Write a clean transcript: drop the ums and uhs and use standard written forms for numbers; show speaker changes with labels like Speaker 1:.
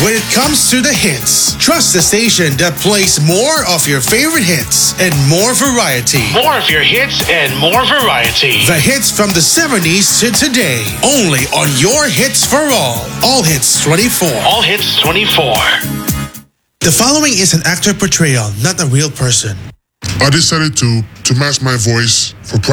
Speaker 1: when it comes to the hits. Trust the station that plays more of your favorite hits and more variety.
Speaker 2: More of your hits and more variety.
Speaker 1: The hits from the 70s to today. Only on your Hits for All Hits 24.
Speaker 2: All Hits 24.
Speaker 1: The following is an actor portrayal, not a real person.
Speaker 3: I decided to match my voice for